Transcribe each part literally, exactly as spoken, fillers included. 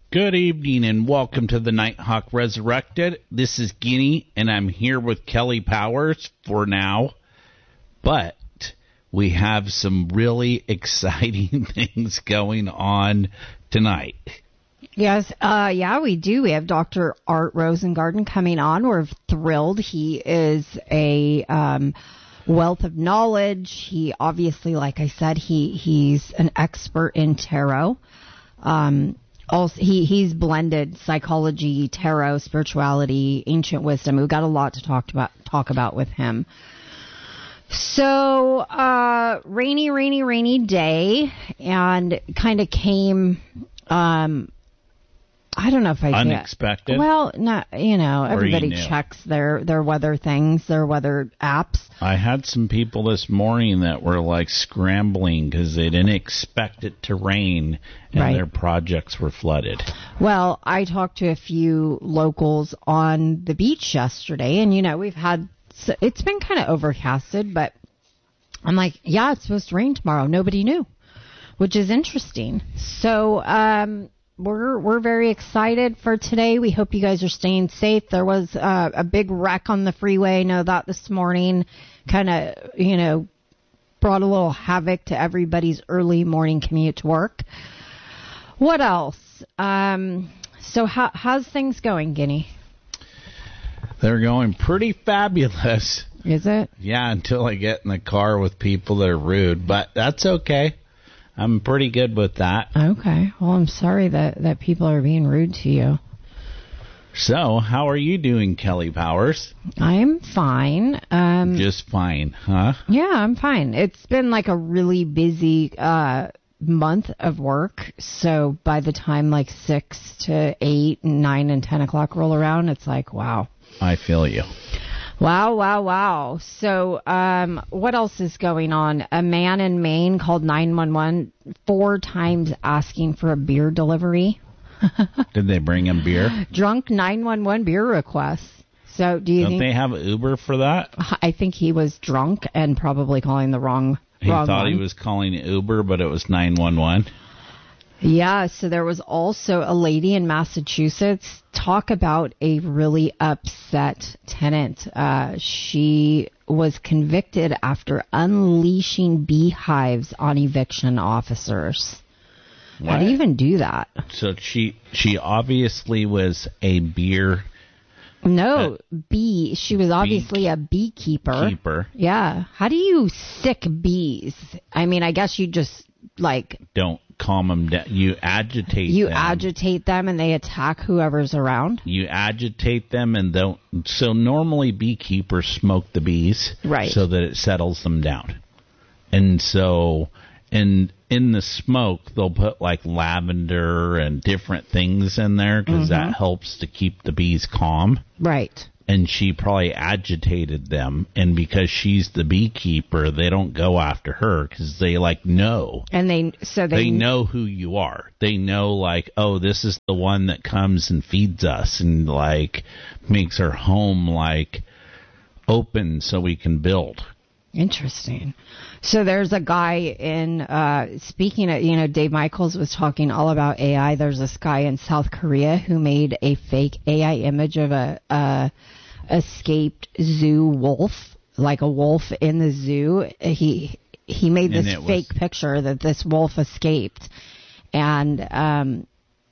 Good evening and welcome to the Nighthawk Resurrected. This is Guinea and I'm here with Kelly Powers for now. But we have some really exciting things going on tonight. Yes, uh, yeah, we do. We have Doctor Art Rosengarten coming on. We're thrilled. He is a um, wealth of knowledge. He obviously, like I said, he he's an expert in tarot. Um, also, he he's blended psychology, tarot, spirituality, ancient wisdom. We've got a lot to talk about talk about with him. So, uh, rainy, rainy, rainy day, and kind of came. Um, I don't know if I unexpected. Say well, not you know everybody you checks their their weather things, their weather apps. I had some people this morning that were like scrambling because they didn't expect it to rain and right. their projects were flooded. Well, I talked to a few locals on the beach yesterday, and you know we've had it's been kind of overcasted, but I'm like, yeah, it's supposed to rain tomorrow. Nobody knew, which is interesting. So. um We're we're very excited for today. We hope you guys are staying safe. There was uh, a big wreck on the freeway. I know that this morning kind of, you know, brought a little havoc to everybody's early morning commute to work. What else? Um, so how, how's things going, Guinea? They're going pretty fabulous. Is it? Yeah, until I get in the car with people that are rude, but that's okay. I'm pretty good with that. Okay. Well, I'm sorry that, that people are being rude to you. So, how are you doing, Kelly Powers? I'm fine. Um, Just fine, huh? Yeah, I'm fine. It's been like a really busy uh, month of work. So by the time like six to eight and nine and ten o'clock roll around, it's like, wow. I feel you. Wow, wow, wow. So um, what else is going on? A man in Maine called nine one one four times asking for a beer delivery. Did they bring him beer? Drunk nine one one beer requests. So do you Don't think they have Uber for that? I think he was drunk and probably calling the wrong He wrong thought one. he was calling Uber, but it was nine one one. Yeah, so there was also a lady in Massachusetts. Talk about a really upset tenant. Uh, she was convicted after unleashing beehives on eviction officers. What? How do you even do that? So she she obviously was a beer No, bee. She was obviously a beekeeper. keeper. Yeah. How do you sick bees? I mean, I guess you just like Don't calm them down. You agitate you them. agitate them and they attack whoever's around. You agitate them and don't. So normally beekeepers smoke the bees, Right. so that it settles them down. And so, and in the smoke, they'll put like lavender and different things in there because Mm-hmm. that helps to keep the bees calm. Right. And she probably agitated them, and because she's the beekeeper, they don't go after her because they like know. And they so they, They know who you are. They know, like, oh, this is the one that comes and feeds us and, like, makes her home, like, open so we can build. Interesting. So there's a guy in, uh, speaking of, you know, Dave Michaels was talking all about A I. There's this guy in South Korea who made a fake A I image of a, uh, escaped zoo wolf, like a wolf in the zoo. He, he made this fake was- picture that this wolf escaped. And, um,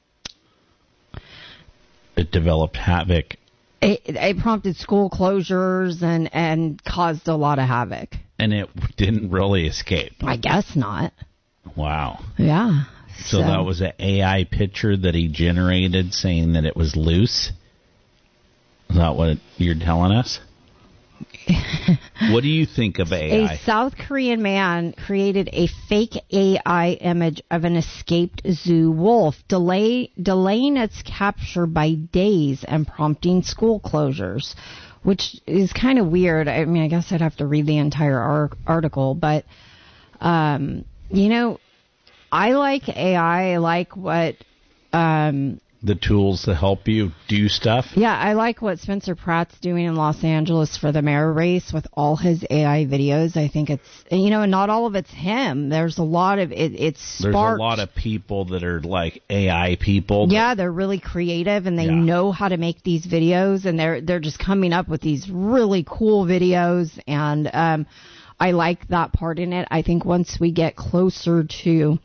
It developed havoc. It, it prompted school closures and, and caused a lot of havoc. And it didn't really escape. I guess not. Wow. Yeah. So, that was an A I picture that he generated saying that it was loose? Is that what you're telling us? What do you think of A I? A South Korean man created a fake A I image of an escaped zoo wolf, delay, delaying its capture by days and prompting school closures, which is kind of weird. I mean, I guess I'd have to read the entire ar- article, but, um, you know, I like A I. I like what... Um, the tools to help you do stuff. Yeah, I like what Spencer Pratt's doing in Los Angeles for the mayor race with all his A I videos. I think it's, you know, not all of it's him. There's a lot of it. It's sparked. There's a lot of people that are like A I people. Yeah, they're really creative and they Yeah. know how to make these videos, and they're they're just coming up with these really cool videos. And um, I like that part in it. I think once we get closer to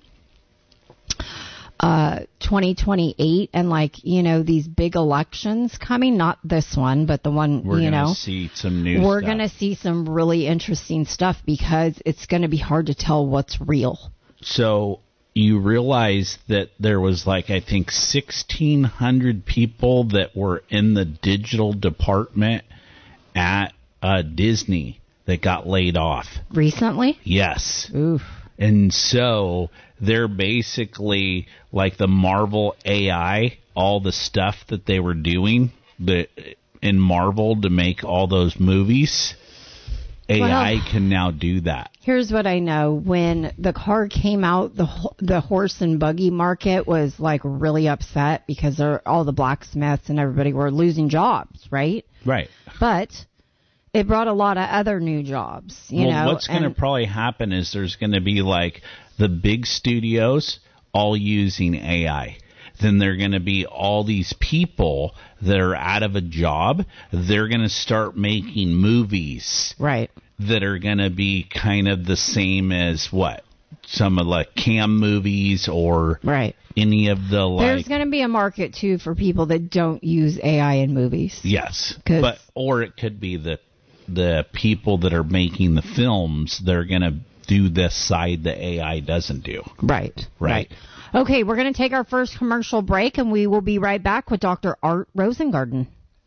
Uh, twenty twenty-eight and like, you know, these big elections coming, not this one, but the one, We're you gonna know, see some new we're stuff. going to see some really interesting stuff because it's going to be hard to tell what's real. So you realize that there was like, I think, sixteen hundred people that were in the digital department at uh, Disney that got laid off. Recently? Yes. Oof. And so they're basically like the Marvel A I, all the stuff that they were doing the, in Marvel to make all those movies. A I Well, can now do that. Here's what I know. When the car came out, the ho- the horse and buggy market was like really upset because they're, all the blacksmiths and everybody were losing jobs, right? Right. But it brought a lot of other new jobs, you well, know. what's going to and- probably happen is there's going to be like the big studios all using A I. Then there are going to be all these people that are out of a job. They're going to start making movies Right. that are going to be kind of the same as what? Some of like cam movies or Right. any of the like. There's going to be a market too for people that don't use A I in movies. Yes, 'Cause- but or it could be the the people that are making the films. They're going to do this side that A I doesn't do. Right. Right. Okay, we're going to take our first commercial break, and we will be right back with Doctor Art Rosengarten.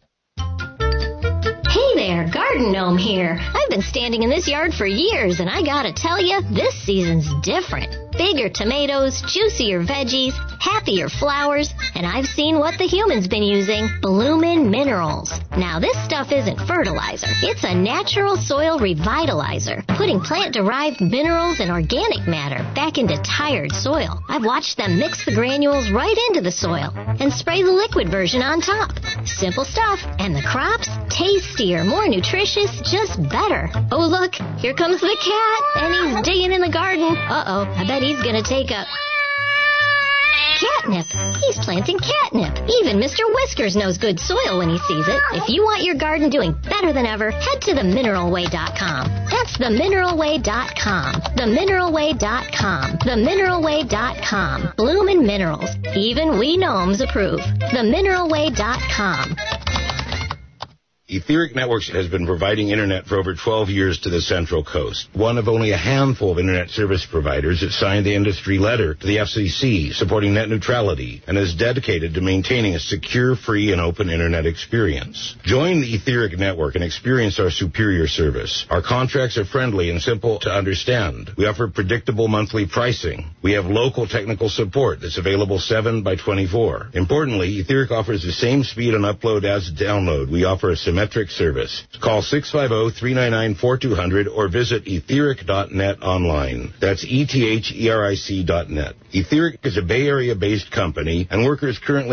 Hey there, Garden Gnome here. I've been standing in this yard for years, and I gotta tell you, this season's different. Bigger tomatoes, juicier veggies, happier flowers, and I've seen what the humans been using, Bloomin' Minerals. Now this stuff isn't fertilizer, it's a natural soil revitalizer, putting plant-derived minerals and organic matter back into tired soil. I've watched them mix the granules right into the soil and spray the liquid version on top. Simple stuff, and the crops, tastier, more nutritious, just better. Oh look, here comes the cat, and he's digging in the garden. Uh-oh, I bet he's gonna take a... Catnip. He's planting catnip. Even Mister Whiskers knows good soil when he sees it. If you want your garden doing better than ever, head to the mineral way dot com. That's the mineral way dot com. the mineral way dot com. the mineral way dot com. Bloomin' Minerals. Even we gnomes approve. the mineral way dot com. Etheric Networks has been providing internet for over twelve years to the Central Coast. One of only a handful of internet service providers that signed the industry letter to the F C C supporting net neutrality and is dedicated to maintaining a secure, free, and open internet experience. Join the Etheric Network and experience our superior service. Our contracts are friendly and simple to understand. We offer predictable monthly pricing. We have local technical support that's available seven by twenty-four. Importantly, Etheric offers the same speed on upload as download. We offer a symmetric service. Call six five zero, three nine nine, four two zero zero or visit etheric dot net online. That's E T H E R I C dot net. Etheric is a Bay Area-based company, and workers currently